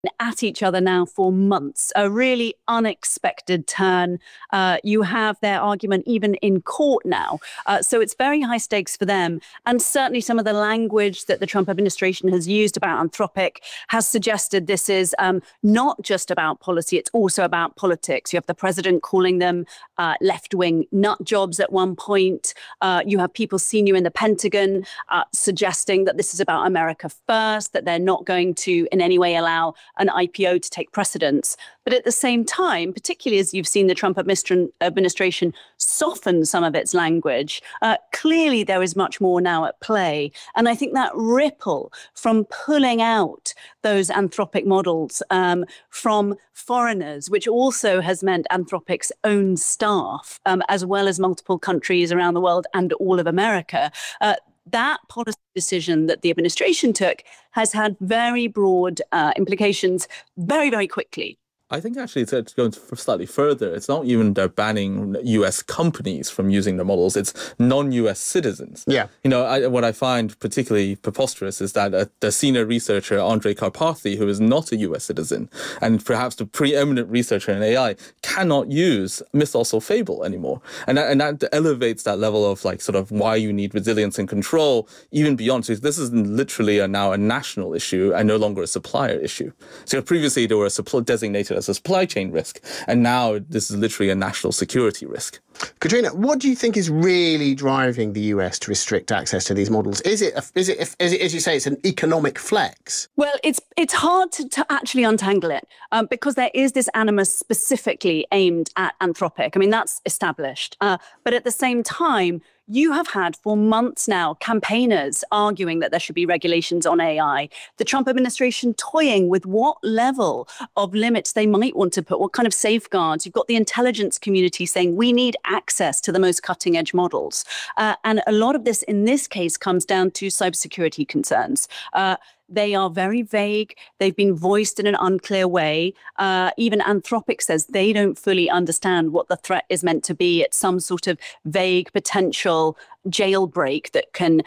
at each other now for months, a really unexpected turn. You have their argument even in court now. So it's very high stakes for them. And certainly some of the language that the Trump administration has used about Anthropic has suggested this is not just about policy, it's also about politics. You have the president calling them left-wing nut jobs at one point. You have people senior in the Pentagon suggesting that this is about America first, that they're not going to in any way allow an IPO to take precedence. But at the same time, particularly as you've seen the Trump administration soften some of its language, clearly there is much more now at play. And I think that ripple from pulling out those Anthropic models from foreigners, which also has meant Anthropic's own staff, as well as multiple countries around the world and all of America, that policy decision that the administration took has had very broad implications very, very quickly. I think actually it's going slightly further. It's not even they're banning U.S. companies from using the models. It's non-U.S. citizens. Yeah. What I find particularly preposterous is that the senior researcher, Andrej Karpathy, who is not a U.S. citizen, and perhaps the preeminent researcher in AI, cannot use Mythos or Fable anymore. And that elevates that level of sort of why you need resilience and control even beyond. So this is literally now a national issue and no longer a supplier issue. So previously they were designated as a supply chain risk. And now this is literally a national security risk. Katrina, what do you think is really driving the US to restrict access to these models? Is it, as you say, it's an economic flex? Well, it's hard to actually untangle it because there is this animus specifically aimed at Anthropic. I mean, that's established. But at the same time, you have had for months now campaigners arguing that there should be regulations on AI, the Trump administration toying with what level of limits they might want to put, what kind of safeguards. You've got the intelligence community saying we need access to the most cutting edge models. And a lot of this in this case comes down to cybersecurity concerns. They are very vague. They've been voiced in an unclear way. Even Anthropic says they don't fully understand what the threat is meant to be. It's some sort of vague potential jailbreak that can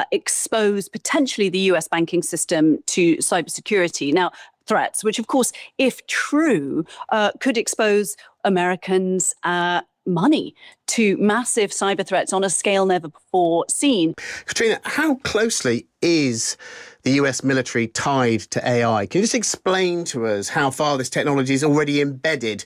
expose potentially the US banking system to cybersecurity. Now, threats, which of course, if true, could expose Americans' money to massive cyber threats on a scale never before seen. Katrina, how closely is the US military tied to AI? Can you just explain to us how far this technology is already embedded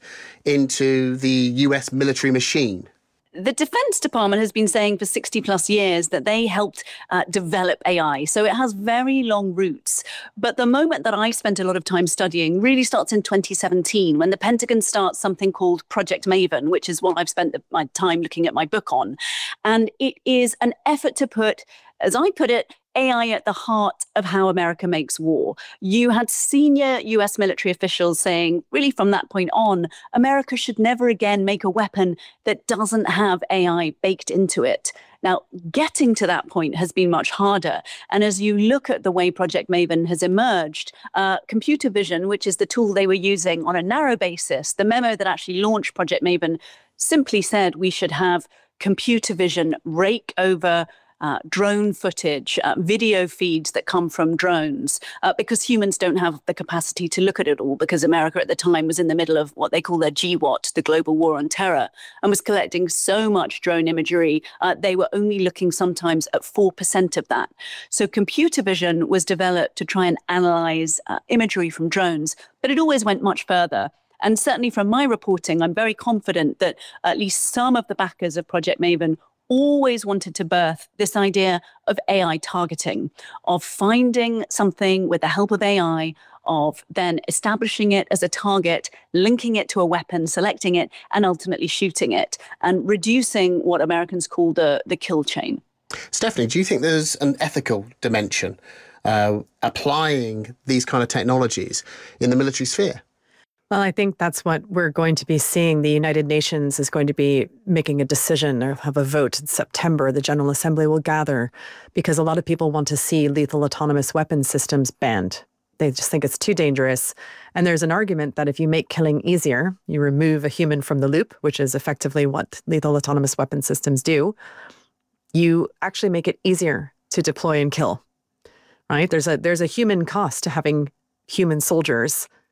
into the US military machine? The Defense Department has been saying for 60 plus years that they helped develop AI. So it has very long roots. But the moment that I spent a lot of time studying really starts in 2017, when the Pentagon starts something called Project Maven, which is what I've spent my time looking at my book on. And it is an effort to put, as I put it, AI at the heart of how America makes war. You had senior US military officials saying, really from that point on, America should never again make a weapon that doesn't have AI baked into it. Now, getting to that point has been much harder. And as you look at the way Project Maven has emerged, computer vision, which is the tool they were using on a narrow basis, the memo that actually launched Project Maven simply said we should have computer vision rake over drone footage, video feeds that come from drones, because humans don't have the capacity to look at it all, because America at the time was in the middle of what they call their GWOT, the Global War on Terror, and was collecting so much drone imagery, they were only looking sometimes at 4% of that. So computer vision was developed to try and analyze imagery from drones, but it always went much further. And certainly from my reporting, I'm very confident that at least some of the backers of Project Maven always wanted to birth this idea of AI targeting, of finding something with the help of AI, of then establishing it as a target, linking it to a weapon, selecting it, and ultimately shooting it, and reducing what Americans call the kill chain. Stephanie, do you think there's an ethical dimension applying these kind of technologies in the military sphere? Well, I think that's what we're going to be seeing. The United Nations is going to be making a decision or have a vote in September. The General Assembly will gather because a lot of people want to see lethal autonomous weapons systems banned. They just think it's too dangerous. And there's an argument that if you make killing easier, you remove a human from the loop, which is effectively what lethal autonomous weapons systems do, you actually make it easier to deploy and kill, right? There's a human cost to having human soldiers